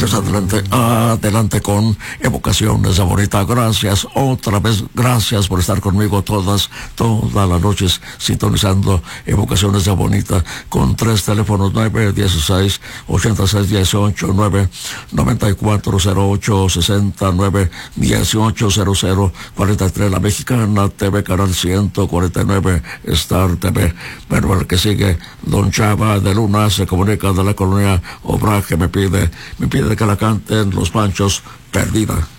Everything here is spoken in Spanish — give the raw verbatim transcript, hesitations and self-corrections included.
Pues adelante, adelante con Evocaciones de Bonita. Gracias, otra vez, gracias por estar conmigo todas, todas las noches, sintonizando Evocaciones de Bonita, con tres teléfonos: nueve dieciséis, ochenta y seis dieciocho, nueve noventa y cuatro cero ocho sesenta, nueve dieciocho cero cero cuarenta y tres, La Mexicana T V, canal ciento cuarenta y nueve, Star T V. Bueno, el que sigue, don Chava de Luna, se comunica de la colonia Obraje, me pide, me pide que la canten Los Panchos, Perdida.